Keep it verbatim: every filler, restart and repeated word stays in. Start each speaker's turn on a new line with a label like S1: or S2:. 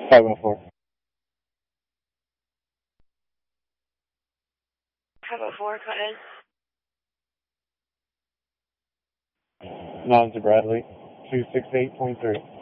S1: five one four.
S2: five oh four, go ahead.
S1: Nine to Bradley, two six eight point three.